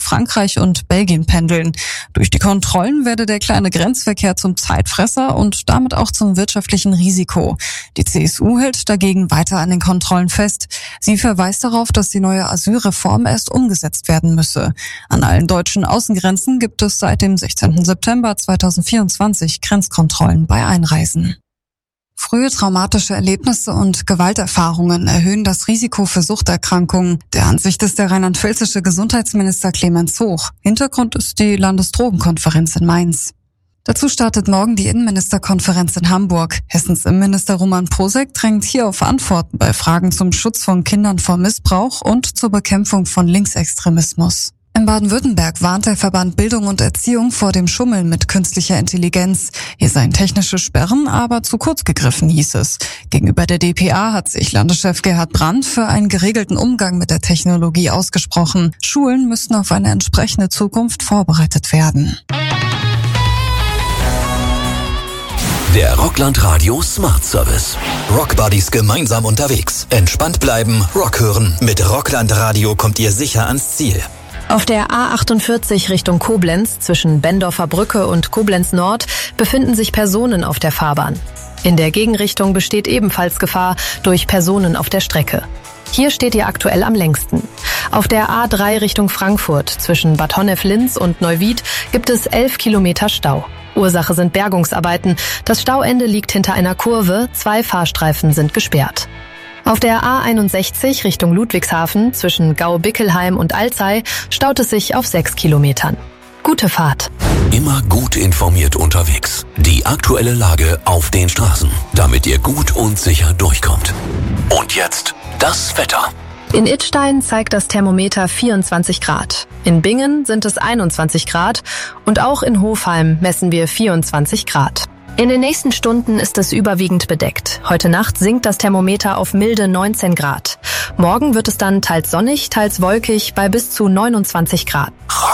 Frankreich und Belgien pendeln. Durch die Kontrollen werde der kleine Grenzverkehr zum Zeitfresser und damit auch zum wirtschaftlichen Risiko. Die CSU hält dagegen weiter an den Kontrollen fest. Sie verweist darauf, dass die neue Asylreform erst umgesetzt werden müsse. An allen deutschen Außengrenzen gibt es seit dem 16. September 2024 Grenzkontrollen bei Einreisen. Frühe traumatische Erlebnisse und Gewalterfahrungen erhöhen das Risiko für Suchterkrankungen. Der Ansicht ist der rheinland-pfälzische Gesundheitsminister Clemens Hoch. Hintergrund ist die Landesdrogenkonferenz in Mainz. Dazu startet morgen die Innenministerkonferenz in Hamburg. Hessens Innenminister Roman Posek drängt hier auf Antworten bei Fragen zum Schutz von Kindern vor Missbrauch und zur Bekämpfung von Linksextremismus. In Baden-Württemberg warnt der Verband Bildung und Erziehung vor dem Schummeln mit künstlicher Intelligenz. Hier seien technische Sperren aber zu kurz gegriffen, hieß es. Gegenüber der dpa hat sich Landeschef Gerhard Brandt für einen geregelten Umgang mit der Technologie ausgesprochen. Schulen müssten auf eine entsprechende Zukunft vorbereitet werden. Der Rockland Radio Smart Service. Rockbuddies gemeinsam unterwegs. Entspannt bleiben, Rock hören. Mit Rockland Radio kommt ihr sicher ans Ziel. Auf der A48 Richtung Koblenz zwischen Bendorfer Brücke und Koblenz Nord befinden sich Personen auf der Fahrbahn. In der Gegenrichtung besteht ebenfalls Gefahr durch Personen auf der Strecke. Hier steht ihr aktuell am längsten. Auf der A3 Richtung Frankfurt zwischen Bad Honnef-Linz und Neuwied gibt es 11 Kilometer Stau. Ursache sind Bergungsarbeiten. Das Stauende liegt hinter einer Kurve, 2 Fahrstreifen sind gesperrt. Auf der A61 Richtung Ludwigshafen zwischen Gau-Bickelheim und Alzey staut es sich auf 6 Kilometern. Gute Fahrt. Immer gut informiert unterwegs. Die aktuelle Lage auf den Straßen, damit ihr gut und sicher durchkommt. Und jetzt das Wetter. In Idstein zeigt das Thermometer 24 Grad. In Bingen sind es 21 Grad und auch in Hofheim messen wir 24 Grad. In den nächsten Stunden ist es überwiegend bedeckt. Heute Nacht sinkt das Thermometer auf milde 19 Grad. Morgen wird es dann teils sonnig, teils wolkig bei bis zu 29 Grad.